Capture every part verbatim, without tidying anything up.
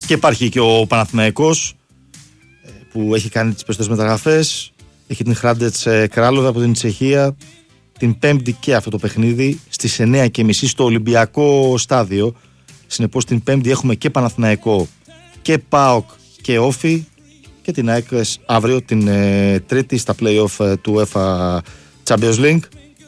Και υπάρχει και ο Παναθηναϊκός που έχει κάνει τις περισσότερες μεταγραφές. Έχει την Χράντετς Κράλοβα από την Τσεχία. Την Πέμπτη και αυτό το παιχνίδι στις εννιά και μισή στο Ολυμπιακό στάδιο. Συνεπώς την Πέμπτη έχουμε και Παναθηναϊκό και ΠΑΟΚ και Όφι. Και την ΑΕΚ αύριο την ε, Τρίτη στα play-off ε, του UEFA Champions League.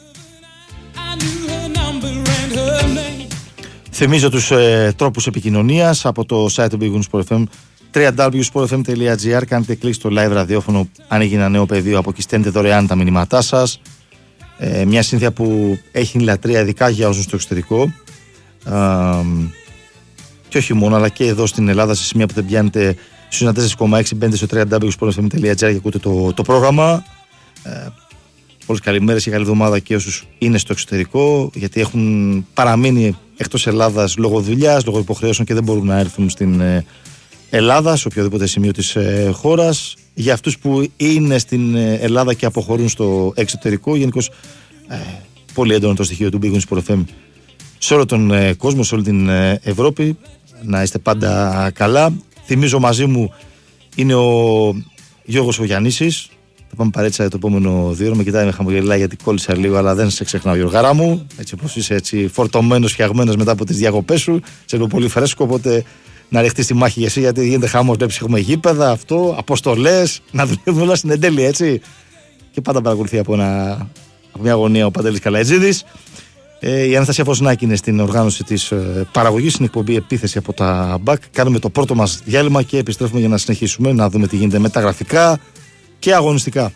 Θυμίζω τους ε, τρόπους επικοινωνίας από το site του Big Win Sport εφ εμ double-u double-u double-u τελεία sport f m τελεία g r. Κάνετε κλικ στο live ραδιόφωνο αν έγινε ένα νέο πεδίο, από εκεί στέλνετε δωρεάν τα μηνύματά σας. Ε, μια σύνθεια που έχει λατρεία ειδικά για όσους στο εξωτερικό. Ε, και όχι μόνο, αλλά και εδώ στην Ελλάδα σε σημεία που δεν πιάνετε στους τέσσερα κόμμα έξι. Μπαίνετε στο double-u double-u double-u τελεία sport f m τελεία g r και ακούτε το, το πρόγραμμα. Ε, Πολλές καλημέρες και καλή εβδομάδα και όσους είναι στο εξωτερικό, γιατί έχουν παραμείνει εκτός Ελλάδας λόγω δουλειάς, λόγω υποχρεώσεων και δεν μπορούν να έρθουν στην Ελλάδα, σε οποιοδήποτε σημείο της χώρας. Για αυτούς που είναι στην Ελλάδα και αποχωρούν στο εξωτερικό, γενικώς ε, πολύ έντονο το στοιχείο του Big Win Sport εφ εμ σε όλο τον ε, κόσμο, σε όλη την ε, Ευρώπη. Να είστε πάντα καλά. Θυμίζω, μαζί μου είναι ο Γιώργος ο Γιαννήσης. Θα πάμε παρέτσα το επόμενο δύο ώρο. Με κοιτάει με χαμογελάει γιατί κόλλησα λίγο, αλλά δεν σε ξεχνάω, Γιωργάρα μου. Έτσι όπως είσαι, έτσι φορτωμένος, φτιαγμένος μετά από τις διακοπές σου. Σε λίγο πολύ φρέσκο, οπότε να ρεχτείς τη μάχη για εσύ, γιατί γίνεται χαμός. Βλέπεις, έχουμε γήπεδα, αυτό, αποστολές, να δουλεύουν όλα στην εντέλεια, έτσι. Και πάντα παρακολουθεί από, ένα, από μια γωνία ο Παντελής Καλατζίδης. Ε, η Αναστασία Φωσνάκη είναι στην οργάνωση της ε, παραγωγής, στην εκπομπή Επίθεση από τα μπακ. Κάνουμε το πρώτο μας διάλειμμα και επιστρέφουμε για να συνεχίσουμε να δούμε τι γίνεται με τα γραφικά και αγωνιστικά.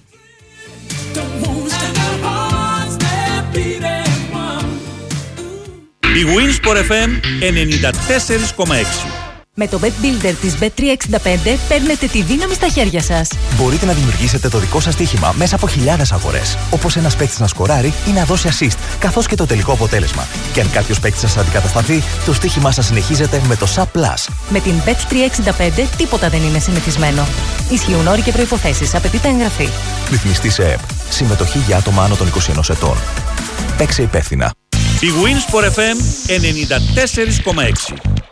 Η Win Sport εφ εμ ενενήντα τέσσερα κόμμα έξι. Με το Bet Builder της μπετ τριακόσια εξήντα πέντε παίρνετε τη δύναμη στα χέρια σας. Μπορείτε να δημιουργήσετε το δικό σας στοίχημα μέσα από χιλιάδες αγορές. Όπως ένας παίκτης να σκοράρει ή να δώσει assist, καθώς και το τελικό αποτέλεσμα. Και αν κάποιος παίκτης σας αντικατασταθεί, το στοίχημά σας συνεχίζεται με το Sub Plus. Με την μπετ τριακόσια εξήντα πέντε τίποτα δεν είναι συνηθισμένο. Ισχύουν όροι και προϋποθέσεις. Απαιτείται εγγραφή. Ρυθμιστή σε ΕΕΠ. Συμμετοχή για άτομα άνω των είκοσι ενός ετών. Παίξε υπεύθυνα. Η Win Sport εφ εμ ενενήντα τέσσερα κόμμα έξι.